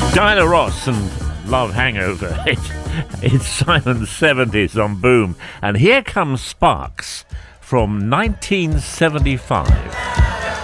Diana Ross and Love Hangover. It's Simon's 70s on Boom. And here comes Sparks from 1975.